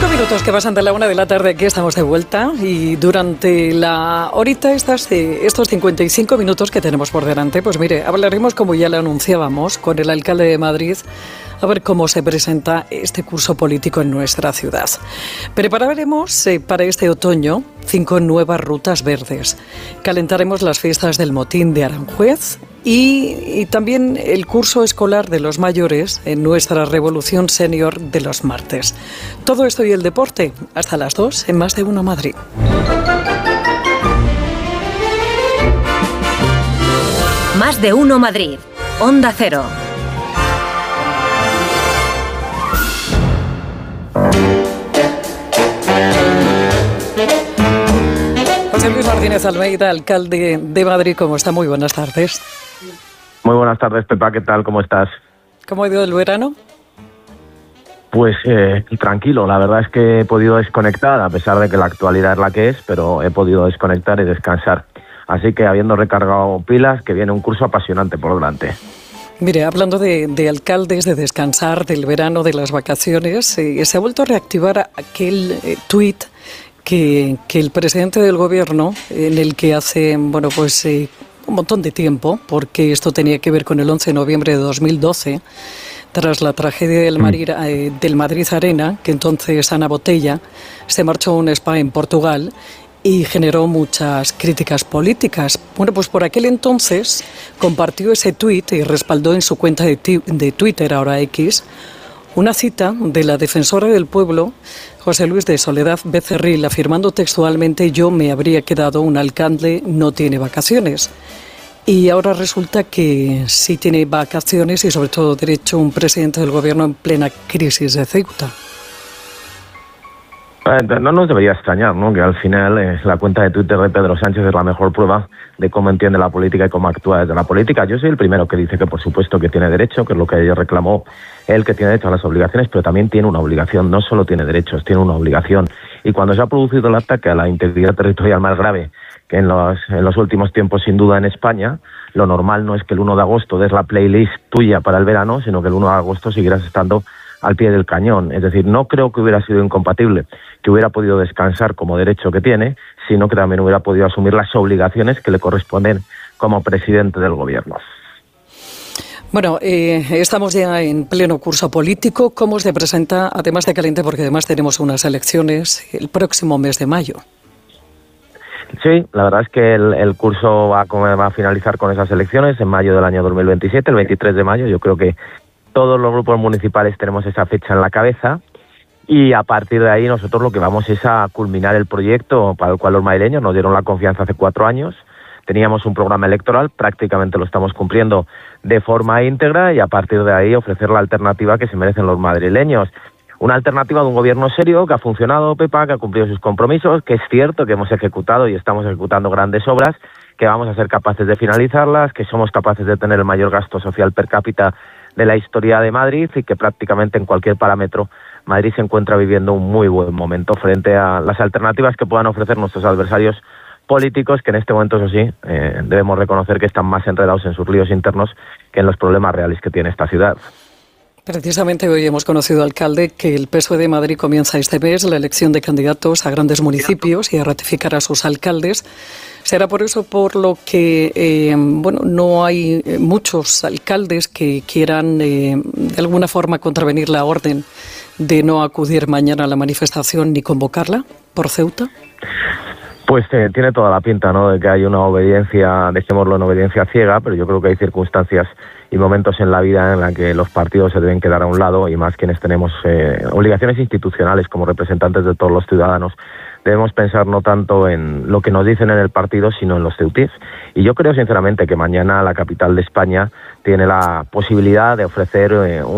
5 minutos que pasan de la 1 de la tarde, aquí estamos de vuelta y durante la horita estos 55 minutos que tenemos por delante, pues mire, hablaremos, como ya le anunciábamos, con el alcalde de Madrid a ver cómo se presenta este curso político en nuestra ciudad. Prepararemos para este otoño 5 nuevas rutas verdes. Calentaremos las fiestas del Motín de Aranjuez y también el curso escolar de los mayores en nuestra Revolución Senior de los martes. Todo esto y el deporte hasta las 2 en Más de Uno Madrid. Más de Uno Madrid. Onda Cero. José Luis Martínez Almeida, alcalde de Madrid, ¿cómo está? Muy buenas tardes. Muy buenas tardes, Pepa, ¿qué tal? ¿Cómo estás? ¿Cómo ha ido el verano? Pues tranquilo, la verdad es que he podido desconectar, a pesar de que la actualidad es la que es, pero he podido desconectar y descansar. Así que habiendo recargado pilas, que viene un curso apasionante por delante. Mire, hablando de alcaldes, de descansar, del verano, de las vacaciones, se ha vuelto a reactivar aquel tuit que el presidente del gobierno, en el que hace, un montón de tiempo, porque esto tenía que ver con el 11 de noviembre de 2012, tras la tragedia del Madrid Arena, que entonces Ana Botella se marchó a un spa en Portugal y generó muchas críticas políticas. Bueno, pues por aquel entonces compartió ese tuit y respaldó en su cuenta de Twitter, ahora X, una cita de la defensora del pueblo, José Luis de Soledad Becerril, afirmando textualmente: yo me habría quedado, un alcalde no tiene vacaciones. Y ahora resulta que sí tiene vacaciones y sobre todo derecho un presidente del gobierno en plena crisis de Ceuta. No nos debería extrañar, ¿no?, que al final la cuenta de Twitter de Pedro Sánchez es la mejor prueba de cómo entiende la política y cómo actúa desde la política. Yo soy el primero que dice que por supuesto que tiene derecho, que es lo que ella reclamó él, que tiene derecho a las obligaciones, pero también tiene una obligación, no solo tiene derechos, tiene una obligación. Y cuando se ha producido el ataque a la integridad territorial más grave que en los últimos tiempos, sin duda, en España, lo normal no es que el 1 de agosto des la playlist tuya para el verano, sino que el 1 de agosto seguirás estando al pie del cañón. Es decir, no creo que hubiera sido incompatible que hubiera podido descansar como derecho que tiene, sino que también hubiera podido asumir las obligaciones que le corresponden como presidente del gobierno. Bueno, estamos ya en pleno curso político. ¿Cómo se presenta, además de caliente, porque además tenemos unas elecciones el próximo mes de mayo? Sí, la verdad es que el curso va a finalizar con esas elecciones en mayo del año 2027, el 23 de mayo. Yo creo que todos los grupos municipales tenemos esa fecha en la cabeza y a partir de ahí nosotros lo que vamos es a culminar el proyecto para el cual los madrileños nos dieron la confianza hace 4 años. Teníamos un programa electoral, prácticamente lo estamos cumpliendo de forma íntegra y a partir de ahí ofrecer la alternativa que se merecen los madrileños. Una alternativa de un gobierno serio que ha funcionado, Pepa, que ha cumplido sus compromisos, que es cierto que hemos ejecutado y estamos ejecutando grandes obras, que vamos a ser capaces de finalizarlas, que somos capaces de tener el mayor gasto social per cápita de la historia de Madrid y que prácticamente en cualquier parámetro Madrid se encuentra viviendo un muy buen momento frente a las alternativas que puedan ofrecer nuestros adversarios políticos, que en este momento, eso sí, debemos reconocer que están más enredados en sus líos internos que en los problemas reales que tiene esta ciudad. Precisamente hoy hemos conocido, alcalde, que el PSOE de Madrid comienza este mes la elección de candidatos a grandes municipios y a ratificar a sus alcaldes. Será por eso por lo que no hay muchos alcaldes que quieran de alguna forma contravenir la orden de no acudir mañana a la manifestación ni convocarla por Ceuta. Pues tiene toda la pinta, ¿no?, de que hay una obediencia, dejémoslo en obediencia ciega, pero yo creo que hay circunstancias y momentos en la vida en la que los partidos se deben quedar a un lado y más quienes tenemos obligaciones institucionales como representantes de todos los ciudadanos. Debemos pensar no tanto en lo que nos dicen en el partido, sino en los ceutíes. Y yo creo sinceramente que mañana la capital de España tiene la posibilidad de ofrecer